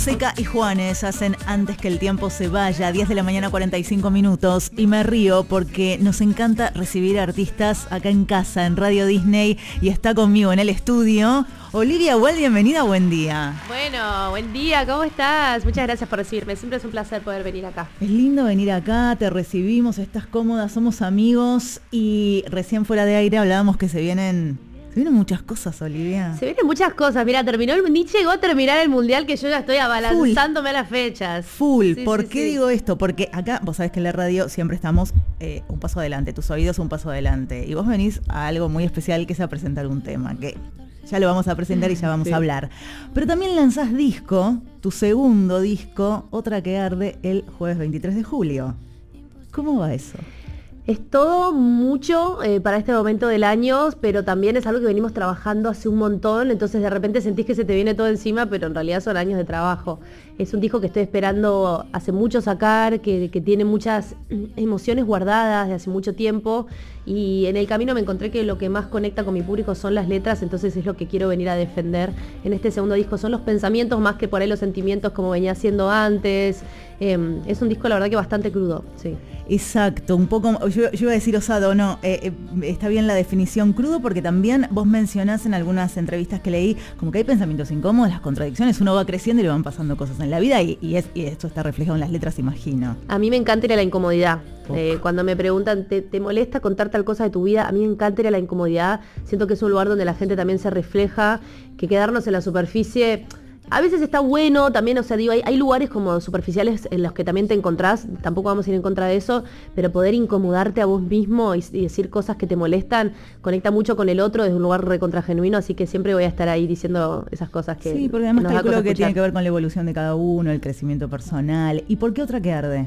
Seca y Juanes hacen Antes que el tiempo se vaya, 10 de la mañana 45 minutos, y me río porque nos encanta recibir artistas acá en casa, en Radio Disney, y está conmigo en el estudio Olivia Well. Bienvenida, buen día. Bueno, buen día, ¿cómo estás? Muchas gracias por recibirme, siempre es un placer poder venir acá. Es lindo venir acá, te recibimos, estás cómoda, somos amigos, y recién fuera de aire hablábamos que se vienen muchas cosas, Olivia. Se vienen muchas cosas. Mira, ni llegó a terminar el mundial que yo ya estoy abalanzándome a las fechas. Full. Sí, ¿Por qué digo esto? Porque acá, vos sabés que en la radio siempre estamos un paso adelante, tus oídos un paso adelante. Y vos venís a algo muy especial, que es a presentar un tema, que ya lo vamos a presentar y ya vamos a hablar. Pero también lanzás disco, tu segundo disco, Otra que arde, el jueves 23 de julio. ¿Cómo va eso? Es todo mucho para este momento del año, pero también es algo que venimos trabajando hace un montón, entonces de repente sentís que se te viene todo encima, pero en realidad son años de trabajo. Es un disco que estoy esperando hace mucho sacar, que tiene muchas emociones guardadas de hace mucho tiempo, y en el camino me encontré que lo que más conecta con mi público son las letras, entonces es lo que quiero venir a defender en este segundo disco. Son los pensamientos más que por ahí los sentimientos como venía haciendo antes. Es un disco, la verdad, que bastante crudo, sí. Exacto, un poco, yo iba a decir osado, no, está bien la definición, crudo, porque también vos mencionás en algunas entrevistas que leí, como que hay pensamientos incómodos, las contradicciones, uno va creciendo y le van pasando cosas en la vida, y esto está reflejado en las letras, imagino. A mí me encanta ir a la incomodidad. Cuando me preguntan, ¿te molesta contar tal cosa de tu vida? A mí me encanta ir a la incomodidad, siento que es un lugar donde la gente también se refleja, que quedarnos en la superficie a veces está bueno también, o sea, digo, hay lugares como superficiales en los que también te encontrás, tampoco vamos a ir en contra de eso, pero poder incomodarte a vos mismo y decir cosas que te molestan, conecta mucho con el otro desde un lugar recontra genuino, así que siempre voy a estar ahí diciendo esas cosas que... Sí, porque además calculo que tiene que ver con la evolución de cada uno, el crecimiento personal. ¿Y por qué Otra que arde?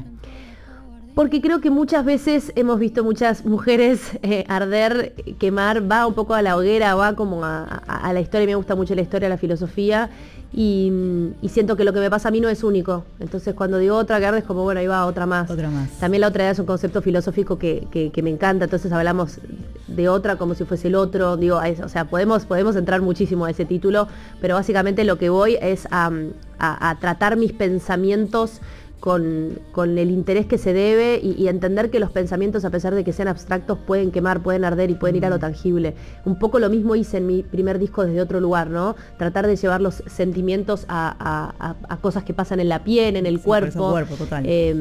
Porque creo que muchas veces hemos visto muchas mujeres arder, quemar, va un poco a la hoguera, va como a la historia, me gusta mucho la historia, la filosofía, y siento que lo que me pasa a mí no es único. Entonces cuando digo Otra que arde es como, bueno, ahí va otra más. Otra más. También la otra edad es un concepto filosófico que me encanta, entonces hablamos de otra como si fuese el otro, digo, o sea, podemos entrar muchísimo a ese título, pero básicamente lo que voy es a tratar mis pensamientos con el interés que se debe y entender que los pensamientos, a pesar de que sean abstractos, pueden quemar, pueden arder y pueden ir a lo tangible. Un poco lo mismo hice en mi primer disco desde otro lugar, ¿no? Tratar de llevar los sentimientos a cosas que pasan en la piel, en el cuerpo. Total.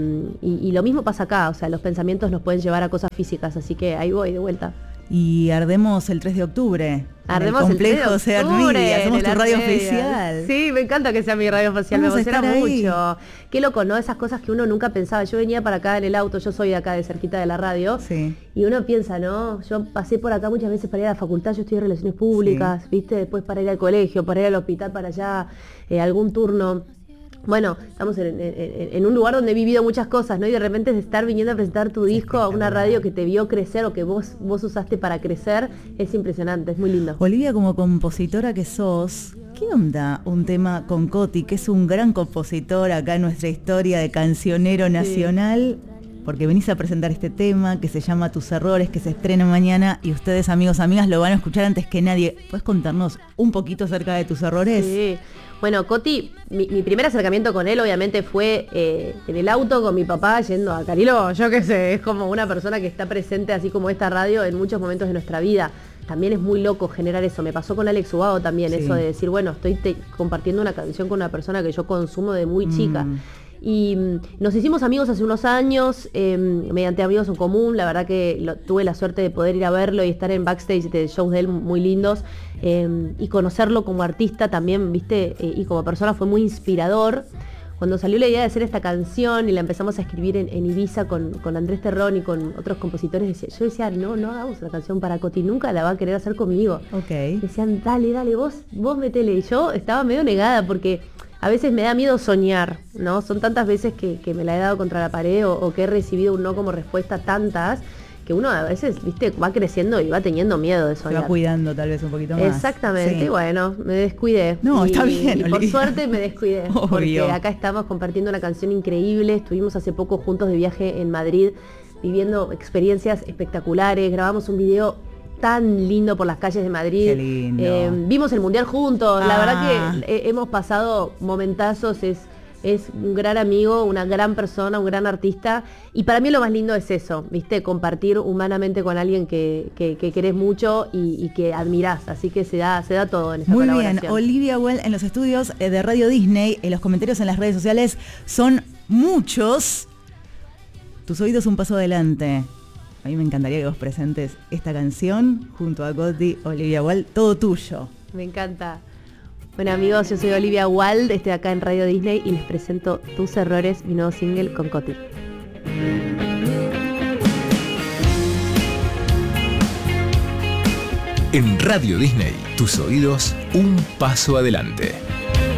Y lo mismo pasa acá, o sea, los pensamientos nos pueden llevar a cosas físicas, así que ahí voy de vuelta. Y ardemos el 3 de octubre. Ardemos el complejo el 3 de octubre. Hacemos tu radio oficial. Sí, me encanta que sea mi radio oficial, Vamos, me emociona mucho. Qué loco, ¿no? Esas cosas que uno nunca pensaba. Yo venía para acá en el auto, yo soy de acá, de cerquita de la radio. Sí. Y uno piensa, ¿no? Yo pasé por acá muchas veces para ir a la facultad, yo estudié Relaciones Públicas, sí. ¿Viste? Después para ir al colegio, para ir al hospital, para allá, algún turno. Bueno, estamos en un lugar donde he vivido muchas cosas, ¿no? Y de repente de estar viniendo a presentar tu disco a una radio que te vio crecer o que vos usaste para crecer, es impresionante, es muy lindo. Olivia, como compositora que sos, ¿qué onda un tema con Coti, que es un gran compositor acá en nuestra historia de cancionero nacional? Sí. Porque venís a presentar este tema que se llama Tus Errores, que se estrena mañana, y ustedes, amigos, amigas, lo van a escuchar antes que nadie. ¿Puedes contarnos un poquito acerca de Tus Errores? Sí. Bueno, Coti, mi primer acercamiento con él obviamente fue en el auto con mi papá yendo a Cariló, yo qué sé, es como una persona que está presente así como esta radio en muchos momentos de nuestra vida. También es muy loco generar eso, me pasó con Alex Ubago también, sí. Eso de decir, bueno, estoy compartiendo una canción con una persona que yo consumo de muy chica. Y nos hicimos amigos hace unos años, mediante amigos en común, la verdad que tuve la suerte de poder ir a verlo y estar en backstage de shows de él muy lindos, y conocerlo como artista también, ¿viste? Y como persona fue muy inspirador. Cuando salió la idea de hacer esta canción y la empezamos a escribir en Ibiza con Andrés Terrón y con otros compositores, yo decía, no hagamos una canción para Coti, nunca la va a querer hacer conmigo. Okay. Decían, dale, vos metele. Y yo estaba medio negada porque a veces me da miedo soñar, ¿no? Son tantas veces que me la he dado contra la pared o que he recibido un no como respuesta, tantas, que uno a veces, viste, va creciendo y va teniendo miedo de soñar. Se va cuidando tal vez un poquito más. Exactamente, sí. Bueno, me descuidé. No, está bien, y por suerte me descuidé. Obvio. Porque acá estamos compartiendo una canción increíble. Estuvimos hace poco juntos de viaje en Madrid, viviendo experiencias espectaculares. Grabamos un video tan lindo por las calles de Madrid. Qué lindo. Vimos el Mundial juntos, la Ah. verdad que hemos pasado momentazos, es un gran amigo, una gran persona, un gran artista, y para mí lo más lindo es eso, ¿viste? Compartir humanamente con alguien que querés mucho y que admirás, así que se da todo en esta Muy colaboración. bien, Olivia Wilde en los estudios de Radio Disney. Los comentarios en las redes sociales son muchos. Tus oídos un paso adelante. A mí me encantaría que vos presentes esta canción junto a Coti, Olivia Wilde, todo tuyo. Me encanta. Bueno amigos, yo soy Olivia Wilde, estoy acá en Radio Disney y les presento Tus Errores, mi nuevo single con Coti. En Radio Disney, tus oídos un paso adelante.